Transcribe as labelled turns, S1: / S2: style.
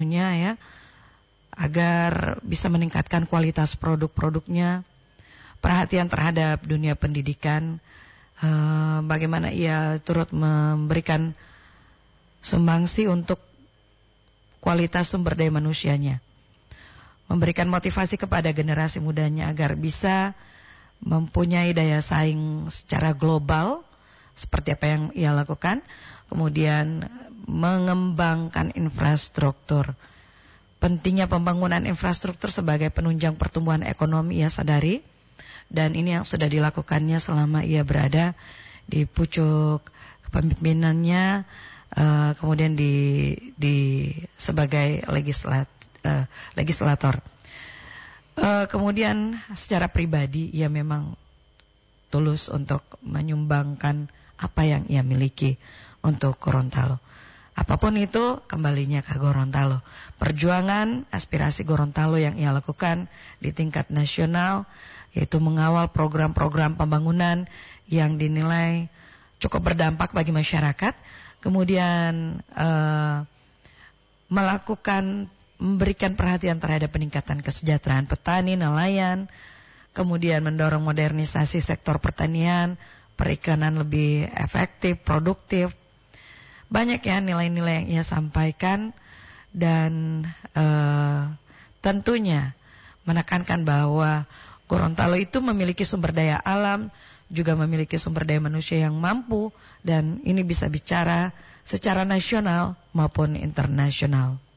S1: ya, agar bisa meningkatkan kualitas produk-produknya, perhatian terhadap dunia pendidikan, bagaimana ia turut memberikan sumbangsi untuk kualitas sumber daya manusianya, memberikan motivasi kepada generasi mudanya agar bisa mempunyai daya saing secara global seperti apa yang ia lakukan, kemudian mengembangkan infrastruktur. Pentingnya pembangunan infrastruktur sebagai penunjang pertumbuhan ekonomi ia sadari, dan ini yang sudah dilakukannya selama ia berada di pucuk kepemimpinannya, kemudian di sebagai legislator. Kemudian secara pribadi ia memang tulus untuk menyumbangkan apa yang ia miliki untuk Gorontalo. Apapun itu, kembalinya ke Gorontalo. Perjuangan aspirasi Gorontalo yang ia lakukan di tingkat nasional, yaitu mengawal program-program pembangunan yang dinilai cukup berdampak bagi masyarakat, kemudian memberikan perhatian terhadap peningkatan kesejahteraan petani, nelayan, kemudian mendorong modernisasi sektor pertanian, perikanan lebih efektif, produktif. Banyak ya nilai-nilai yang ia sampaikan, dan tentunya menekankan bahwa Gorontalo itu memiliki sumber daya alam, juga memiliki sumber daya manusia yang mampu, dan ini bisa bicara secara nasional maupun internasional.